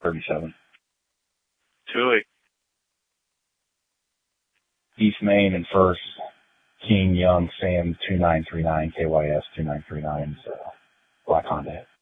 37. Tui. East Main and First, King Young Sam 2939, KYS 2939, Black Honda.